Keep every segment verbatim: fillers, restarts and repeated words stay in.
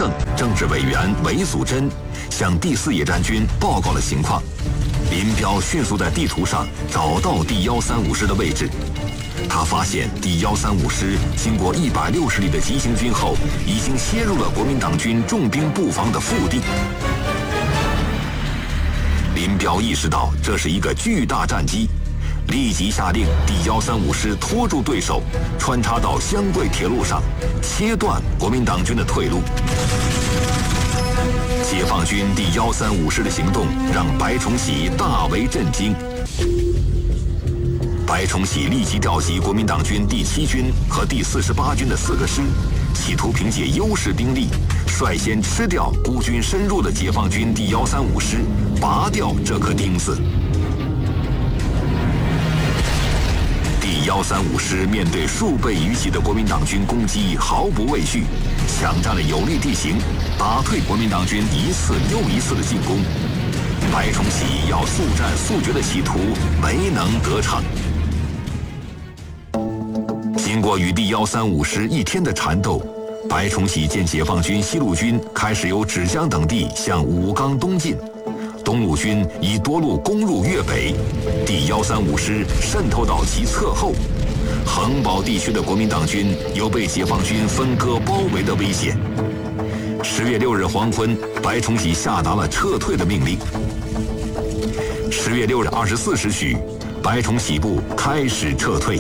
胜政治委员韦祖珍向第四野战军报告了情况。林彪迅速在地图上找到第一三五师的位置，他发现第一三五师经过一百六十里的急行军后，已经切入了国民党军重兵布防的腹地。林彪意识到这是一个巨大战机，立即下令第一三五师拖住对手，穿插到湘桂铁路上，切断国民党军的退路。解放军第一三五师的行动让白崇禧大为震惊。白崇禧立即调集国民党军第七军和第四十八军的四个师，企图凭借优势兵力，率先吃掉孤军深入的解放军第一三五师，拔掉这颗钉子。第一三五师面对数倍于己的国民党军攻击，毫不畏惧，抢占了有利地形，打退国民党军一次又一次的进攻。白崇禧要速战速决的企图没能得逞。经过与第一三五师一天的缠斗，白崇禧见解放军西路军开始由芷江等地向武冈东进，东路军已多路攻入粤北，第一三五师渗透到其侧后，横保地区的国民党军有被解放军分割包围的危险。十月六日黄昏，白崇禧下达了撤退的命令。十月六日二十四时许，白崇禧部开始撤退。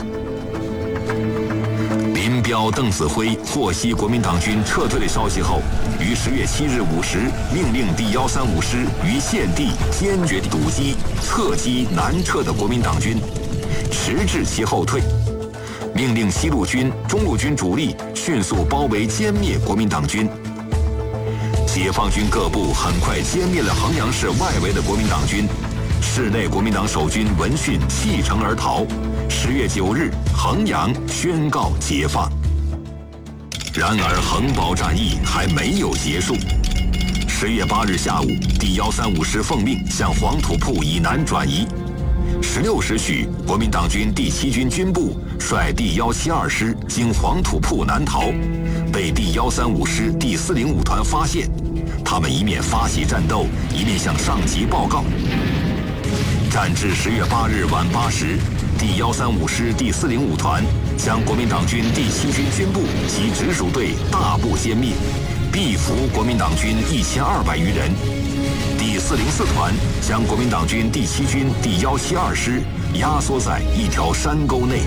林彪、邓子恢获悉国民党军撤退的消息后，于十月七日午时命令第一三五师于现地坚决堵击、侧击南撤的国民党军，迟滞其后退。命令西路军、中路军主力迅速包围歼灭国民党军。解放军各部很快歼灭了衡阳市外围的国民党军，市内国民党守军闻讯弃城而逃。十月九日，衡阳宣告解放。然而，衡保战役还没有结束。十月八日下午，第一三五师奉命向黄土铺以南转移。十六时许，国民党军第七军军部率第一七二师经黄土铺南逃，被第一三五师第四零五团发现。他们一面发起战斗，一面向上级报告。战至十月八日晚八时，第一三五师第四零五团将国民党军第七军军部及直属队大部歼灭，毙俘国民党军一千二百余人。第四零四团将国民党军第七军第一七二师压缩在一条山沟内。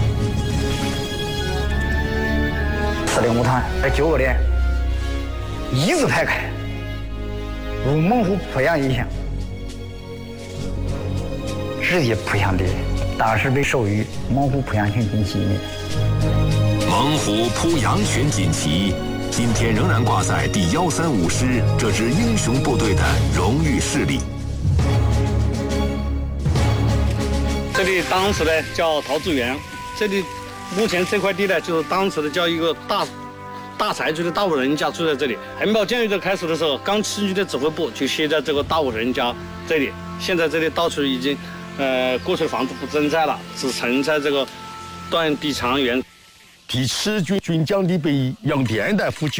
四零五团在九个连一字排开，如猛虎扑羊一样，直接扑向敌人，当时被授予猛虎扑羊拳锦旗。 猛虎扑羊拳锦旗今天仍然挂在第一三五师这支英雄部队的荣誉室里。 这里当时呢叫桃子园，这里目前这块地呢就是当时的叫一个大大财主的大户人家住在这里。衡保建立的开始的时候，刚七军的指挥部就歇在这个大户人家这里。现在这里到处已经，呃，过去的房子不存在了，只存在这个断壁长垣。 第七军军将李北杨电台呼救，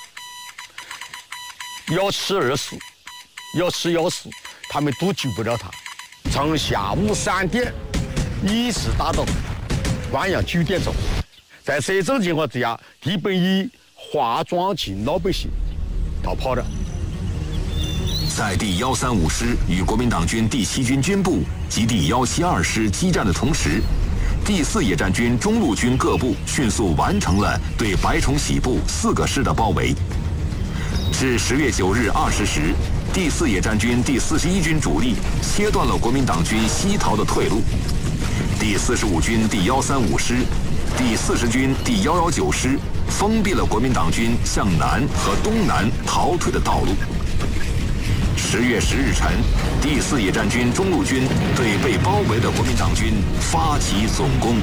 幺七二四、幺七幺四，他们都救不了他。从下午三点一直打到晚上九点钟，在这种情况之下，李本义化妆进老百姓逃跑了。 在第一三五师与国民党军第七军军部及第一七二师激战的同时，第四野战军中路军各部迅速完成了对白崇禧部四个师的包围。至十月九日二十时，第四野战军第四十一军主力切断了国民党军西逃的退路。第四十五军第一三五师、第四十军第一一九师封闭了国民党军向南和东南逃退的道路。十月十日晨，第四野战军中路军对被包围的国民党军发起总攻。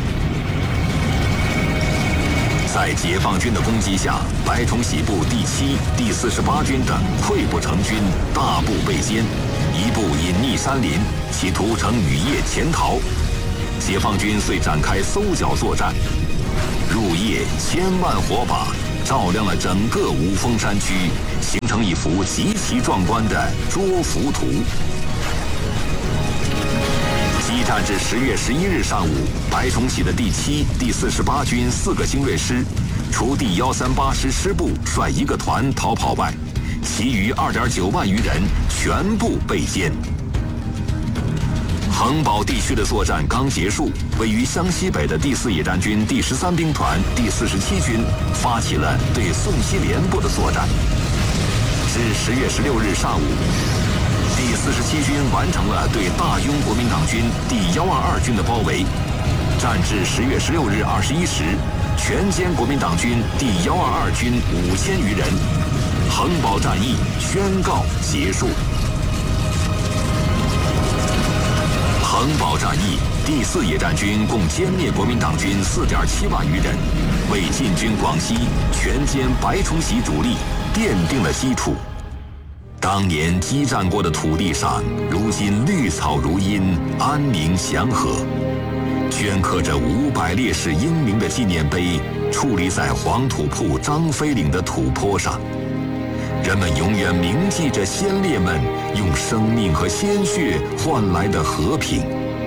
在解放军的攻击下，白崇禧部第七、第四十八军等溃不成军，大部被歼，一部隐匿山林，企图乘雨夜潜逃。解放军遂展开搜剿作战，入夜千万火把， 照亮了整个五峰山区，形成一幅极其壮观的捉伏图。激战至十月十一日上午，白崇禧的第七、第四十八军四个精锐师，除第幺三八师师部率一个团逃跑外，其余二点九万余人全部被歼。衡宝地区的作战刚结束，位于湘西北的第四野战军第十三兵团第四十七军发起了对宋西联部的作战。至十月十六日上午，第四十七军完成了对大庸国民党军第幺二二军的包围。战至十月十六日二十一时，全歼国民党军第幺二二军五千余人。衡宝战役宣告结束。衡宝战役，第四野战军共歼灭国民党军四点七万余人，为进军广西、全歼白崇禧主力奠定了基础。当年激战过的土地上，如今绿草如茵，安宁祥和。镌刻着五百烈士英名的纪念碑矗立在黄土铺张飞岭的土坡上，人们永远铭记着先烈们用生命和鲜血换来的和平。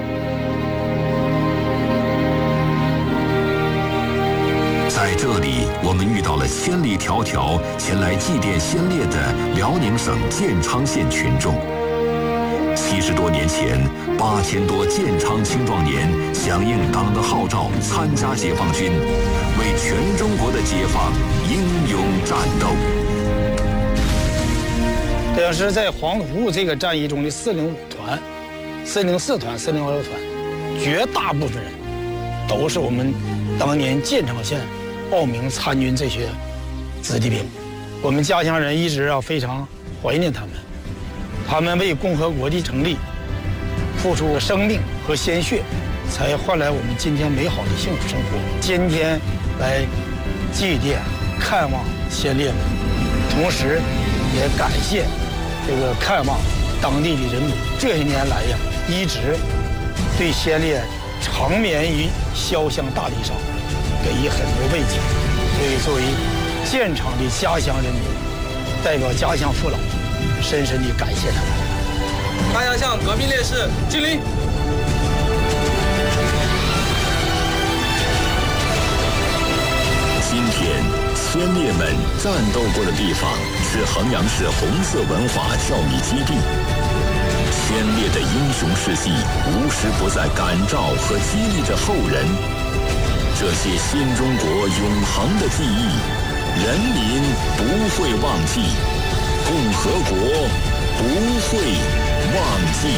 在这里，我们遇到了千里迢迢前来祭奠先烈的辽宁省建昌县群众。七十多年前，八千多建昌青壮年响应党的号召，参加解放军，为全中国的解放英勇战斗。 这是在黄土铺这个战役中的四零五团、四零四团、四零六团，绝大部分人都是我们当年建昌县报名参军这些子弟兵。我们家乡人一直啊非常怀念他们，他们为共和国的成立付出生命和鲜血，才换来我们今天美好的幸福生活。今天来祭奠、看望先烈们，同时也感谢这个看望当地的人民，这些年来呀，一直对先烈长眠于潇湘大地上，给予很多慰藉。所以，作为建昌的家乡人民，代表家乡父老，深深地感谢他们。 大家向革命烈士敬礼。 今天，先烈们战斗过的地方是衡阳市红色文化教育基地。先烈的英雄事迹无时不在感召和激励着后人。这些新中国永恒的记忆，人民不会忘记，共和国不会忘记。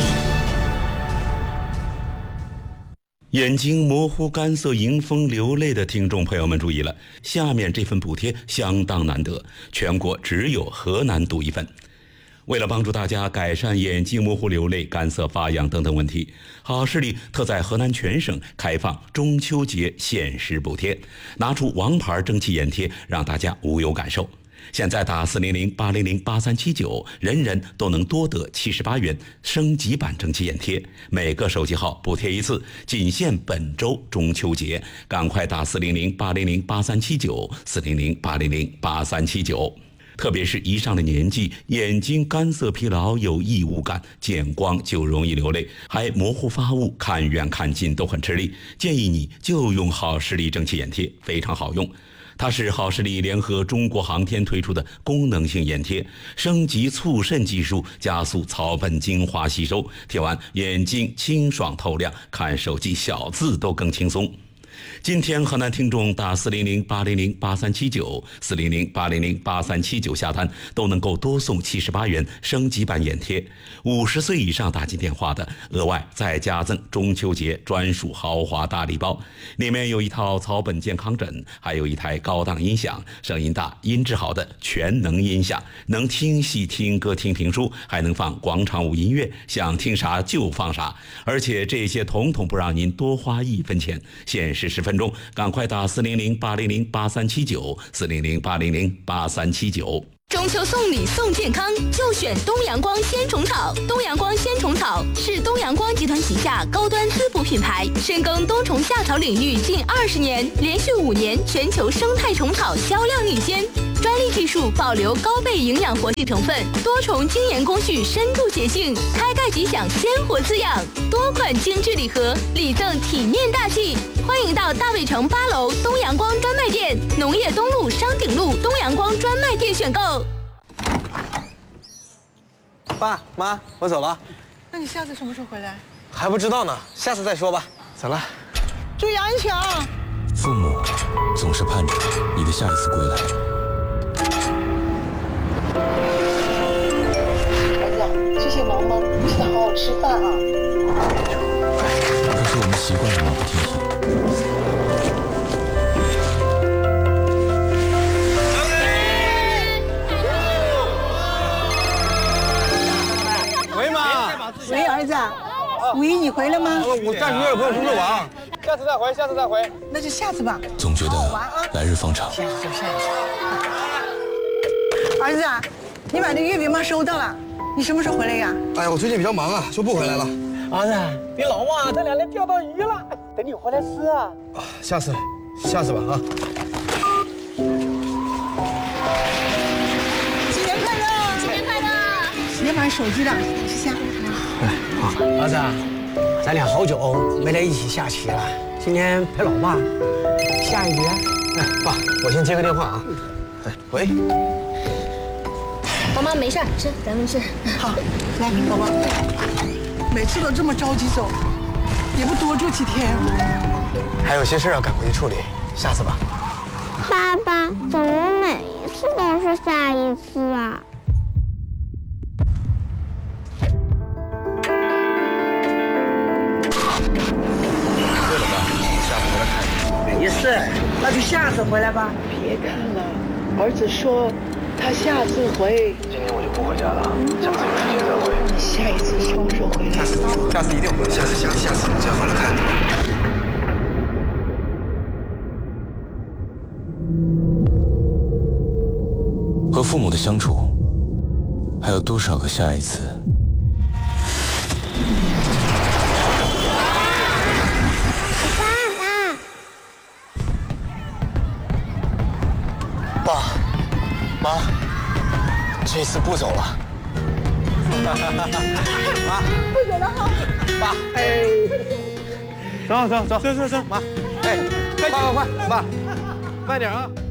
眼睛模糊、干涩、迎风流泪的听众朋友们注意了，下面这份补贴相当难得，全国只有河南独一份。为了帮助大家改善眼睛模糊、流泪、干涩、发痒等等问题，好视力特在河南全省开放中秋节限时补贴，拿出王牌蒸汽眼贴，让大家无有感受。现在打四零零八零零八三七九，人人都能多得七十八元升级版蒸汽眼贴，每个手机号补贴一次，仅限本周中秋节，赶快打四零零八零零八三七九，四零零八零零八三七九。特别是一上了年纪，眼睛干涩疲劳，有异物感，见光就容易流泪，还模糊发物，看远看近都很吃力。建议你就用好视力蒸汽眼贴，非常好用。它是好视力联合中国航天推出的功能性眼贴，升级促渗技术，加速草本精华吸收，贴完眼睛清爽透亮，看手机小字都更轻松。今天河南听众打四零零八零零八三七九，四零零八零零八三七九下单都能够多送七十八元升级版眼贴。五十岁以上打进电话的，额外再加赠中秋节专属豪华大礼包，里面有一套草本健康枕，还有一台高档音响，声音大、音质好的全能音响，能听戏、听歌、听评书，还能放广场舞音乐，想听啥就放啥，而且这些统统不让您多花一分钱，限时十分钟，赶快打四零零八零零八三七九，四零零八零零八三七九。 中秋送礼送健康，就选东阳光鲜虫草。东阳光鲜虫草是东阳光集团旗下高端滋补品牌，深耕冬虫夏草领域近二十年，连续五年全球生态虫草销量领先。专利技术保留高倍营养活性成分，多重精研工序深度洁净，开盖即享鲜活滋养。多款精致礼盒，礼赠体面大气。欢迎到大卫城八楼东阳光专卖店、农业东路商鼎路东阳光专卖店选购。 爸妈，我走了。 那你下次什么时候回来？ 还不知道呢，下次再说吧。走了。 注意安全啊！ 父母总是盼着你的下一次归来。 儿子，这些忙吗？记得好好吃饭啊。 可是我们习惯了马不停蹄。 喂妈。 喂，儿子，五一你回来吗？ 我暂时有朋友出去玩，下次再回，下次再回。 那就下次吧。 总觉得来日方长。 下次就下次。儿子，你把那月饼妈收到了，你什么时候回来呀？ 哎呀，我最近比较忙啊，就不回来了。 儿子，你老忘这两天钓到鱼了，等你回来吃啊。 啊，下次，下次吧啊。 新年快乐！新年快乐！别玩手机了，吃虾。 哎，好，儿子，咱俩好久没来一起下棋了，今天陪老爸下一局。 哎，爸，我先接个电话啊。哎，喂。 妈妈没事，吃，咱们吃。 好，来，宝宝。每次都这么着急走，也不多住几天。 还有些事要赶回去处理，下次吧。 爸爸，怎么每一次都是下一次啊？ 对了，爸，下次回来看你。 没事，那就下次回来吧。 别看了，儿子说他下次回。 今天我就不回家了，下次有时间再回。 你下一次什么时候回来？ 下次，下次一定回来。下次，下次，下次再回来看你。 和父母的相处，还有多少个下一次？ 爸，妈，这次不走了。妈， 不走了哈。 爸，哎，走走走走走走，妈，哎，快快快，爸，慢点啊。